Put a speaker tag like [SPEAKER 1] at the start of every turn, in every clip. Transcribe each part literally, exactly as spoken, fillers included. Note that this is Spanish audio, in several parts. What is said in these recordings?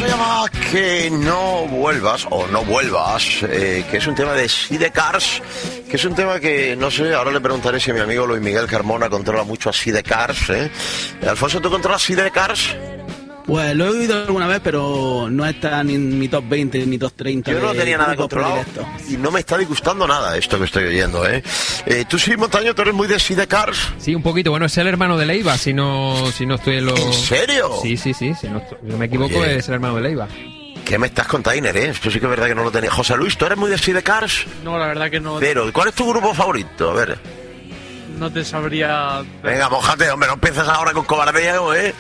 [SPEAKER 1] se llama Que no vuelvas, o no vuelvas, eh, que es un tema de Sidecars, que es un tema que, no sé, ahora le preguntaré si mi amigo Luis Miguel Carmona controla mucho a Sidecars, ¿eh? Alfonso, ¿tú controlas Sidecars?
[SPEAKER 2] Pues lo he oído alguna vez, pero no está ni en mi top veinte ni top treinta.
[SPEAKER 1] Yo no tenía nada controlado y no me está disgustando nada esto que estoy oyendo, ¿eh? eh ¿Tú sí, Montaño, tú eres muy de Sidecars?
[SPEAKER 3] Sí, un poquito. Bueno, es el hermano de Leiva, si no, si no estoy en lo...
[SPEAKER 1] ¿En serio?
[SPEAKER 3] Sí, sí, sí. Si no, no me equivoco, Oye. es el hermano de Leiva.
[SPEAKER 1] ¿Qué me estás contando, eh? Esto sí que es verdad que no lo tenía. José Luis, ¿tú eres muy de Sidecars?
[SPEAKER 4] No, la verdad que no.
[SPEAKER 1] Pero, ¿cuál es tu grupo favorito? A ver.
[SPEAKER 4] No te sabría...
[SPEAKER 1] Venga, mójate, hombre, no empieces ahora con cobardeo, ¿eh?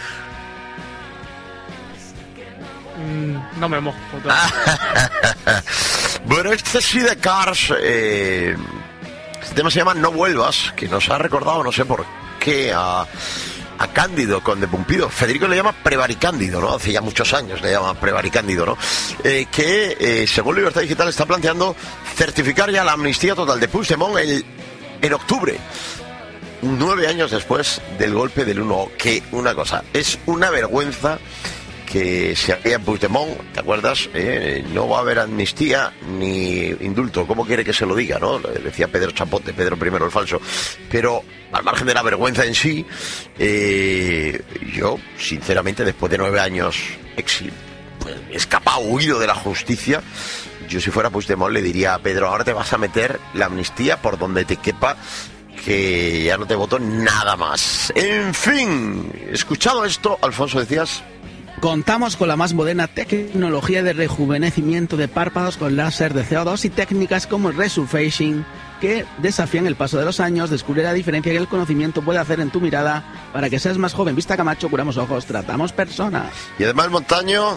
[SPEAKER 4] No me mojo.
[SPEAKER 1] Bueno, este Sidecars, eh, este tema se llama No Vuelvas, que nos ha recordado, no sé por qué, a, a Cándido con De Pumpido. Federico le llama Prevaricándido, ¿no? Hace ya muchos años le llama Prevaricándido, ¿no? Eh, que, eh, según Libertad Digital, está planteando certificar ya la amnistía total de Puigdemont el, en octubre. Nueve años después del golpe del uno. Que una cosa, es una vergüenza que se haría en Puigdemont, ¿te acuerdas? Eh, no va a haber amnistía ni indulto. ¿Cómo quiere que se lo diga, no? Decía Pedro Chapote, Pedro primero el falso. Pero al margen de la vergüenza en sí, eh, yo, sinceramente, después de nueve años exil, pues, escapado, huido de la justicia, yo si fuera Puigdemont le diría a Pedro, ahora te vas a meter la amnistía por donde te quepa, que ya no te voto nada más. En fin, escuchado esto, Alfonso, decías...
[SPEAKER 2] Contamos con la más moderna tecnología de rejuvenecimiento de párpados con láser de C O dos y técnicas como el resurfacing que desafían el paso de los años. Descubre la diferencia que el conocimiento puede hacer en tu mirada para que seas más joven. Vista Camacho, curamos ojos, tratamos personas.
[SPEAKER 1] Y además, Montaño...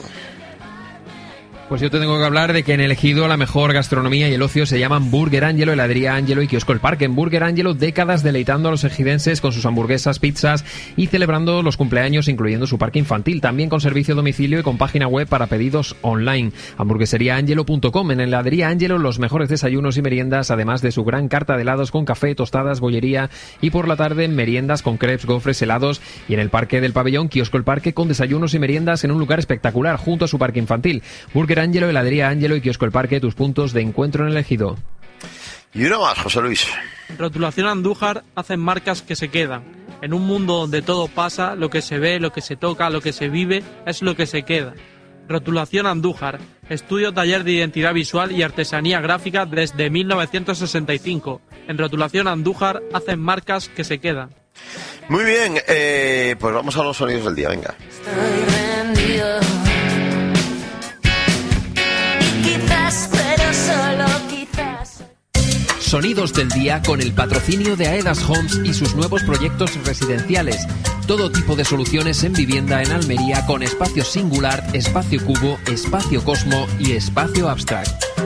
[SPEAKER 3] Pues yo te tengo que hablar de que en el Ejido la mejor gastronomía y el ocio se llaman Burger Angelo, Heladería Angelo y Kiosco El Parque. En Burger Angelo, décadas deleitando a los ejidenses con sus hamburguesas, pizzas y celebrando los cumpleaños, incluyendo su parque infantil. También con servicio a domicilio y con página web para pedidos online. hamburguesería angelo punto com. En Heladería Angelo, los mejores desayunos y meriendas, además de su gran carta de helados con café, tostadas, bollería y por la tarde meriendas con crepes, gofres, helados. Y en el Parque del Pabellón, Kiosco El Parque con desayunos y meriendas en un lugar espectacular junto a su parque infantil. Burger Angelo, Heladería Angelo y Kiosco El Parque, tus puntos de encuentro en el Ejido.
[SPEAKER 1] Y uno más, José Luis.
[SPEAKER 4] Rotulación Andújar hacen marcas que se quedan. En un mundo donde todo pasa, lo que se ve, lo que se toca, lo que se vive, es lo que se queda. Rotulación Andújar, estudio taller de identidad visual y artesanía gráfica desde mil novecientos sesenta y cinco. En Rotulación Andújar hacen marcas que se quedan.
[SPEAKER 1] Muy bien, eh, pues vamos a los sonidos del día, venga.
[SPEAKER 5] Estoy rendido. Quizás, pero solo quizás.
[SPEAKER 3] Sonidos del día con el patrocinio de Aedas Homes y sus nuevos proyectos residenciales. Todo tipo de soluciones en vivienda en Almería con espacio singular, espacio cubo, espacio cosmo y espacio abstract.